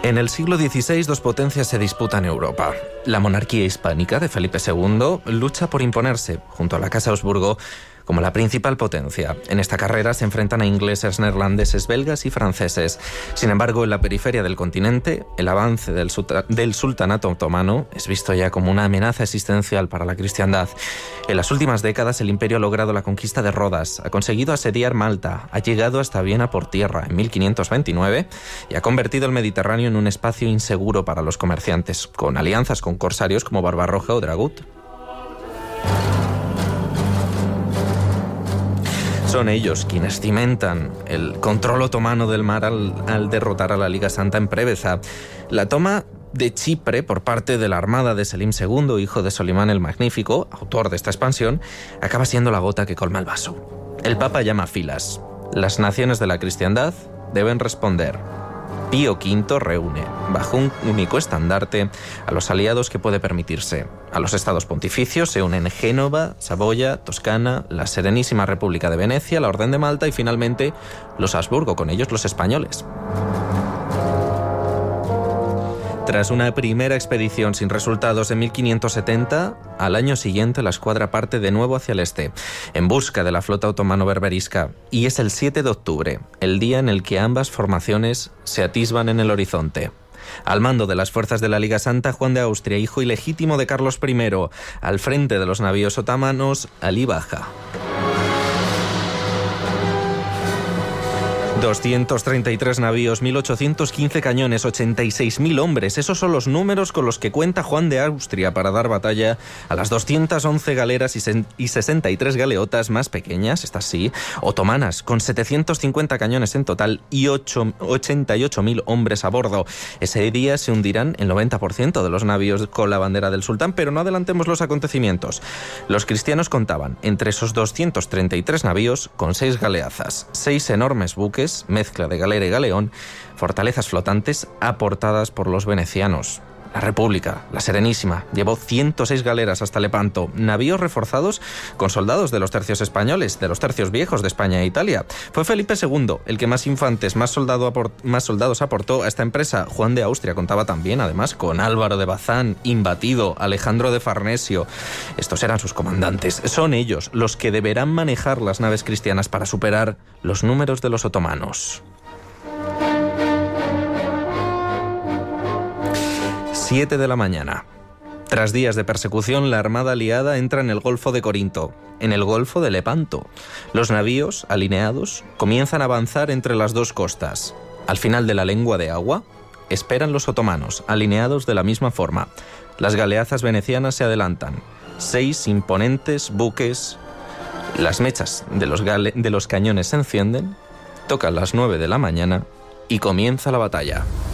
En el siglo XVI, dos potencias se disputan Europa. La monarquía hispánica de Felipe II lucha por imponerse, junto a la Casa Habsburgo, como la principal potencia. En esta carrera se enfrentan a ingleses, neerlandeses, belgas y franceses. Sin embargo, en la periferia del continente, el avance del sultanato otomano es visto ya como una amenaza existencial para la cristiandad. En las últimas décadas, el imperio ha logrado la conquista de Rodas, ha conseguido asediar Malta, ha llegado hasta Viena por tierra en 1529 y ha convertido el Mediterráneo en un espacio inseguro para los comerciantes, con alianzas con corsarios como Barbarroja o Dragut. Son ellos quienes cimentan el control otomano del mar al derrotar a la Liga Santa en Preveza. La toma de Chipre por parte de la armada de Selim II, hijo de Solimán el Magnífico, autor de esta expansión, acaba siendo la gota que colma el vaso. El Papa llama a filas. Las naciones de la cristiandad deben responder. Pío V reúne, bajo un único estandarte, a los aliados que puede permitirse. A los estados pontificios se unen Génova, Saboya, Toscana, la Serenísima República de Venecia, la Orden de Malta y finalmente los Habsburgo, con ellos los españoles. Tras una primera expedición sin resultados en 1570, al año siguiente la escuadra parte de nuevo hacia el este, en busca de la flota otomano-berberisca. Y es el 7 de octubre, el día en el que ambas formaciones se atisban en el horizonte. Al mando de las fuerzas de la Liga Santa, Juan de Austria, hijo ilegítimo de Carlos I, al frente de los navíos otomanos, Ali Baja. 233 navíos, 1.815 cañones, 86.000 hombres. Esos son los números con los que cuenta Juan de Austria para dar batalla a las 211 galeras y 63 galeotas más pequeñas, estas sí, otomanas, con 750 cañones en total y 88.000 hombres a bordo. Ese día se hundirán el 90% de los navíos con la bandera del sultán, pero no adelantemos los acontecimientos. Los cristianos contaban entre esos 233 navíos con 6 galeazas, 6 enormes buques, mezcla de galera y galeón, fortalezas flotantes aportadas por los venecianos. La República, la Serenísima, llevó 106 galeras hasta Lepanto, navíos reforzados con soldados de los tercios españoles, de los tercios viejos de España e Italia. Fue Felipe II el que más infantes, más soldados aportó a esta empresa. Juan de Austria contaba también, además, con Álvaro de Bazán, imbatido, Alejandro de Farnesio. Estos eran sus comandantes. Son ellos los que deberán manejar las naves cristianas para superar los números de los otomanos. 7 de la mañana. Tras días de persecución, la armada aliada entra en el Golfo de Corinto, en el Golfo de Lepanto. Los navíos, alineados, comienzan a avanzar entre las dos costas. Al final de la lengua de agua, esperan los otomanos, alineados de la misma forma. Las galeazas venecianas se adelantan. 6 imponentes buques. Las mechas de los cañones se encienden, tocan las 9 de la mañana y comienza la batalla.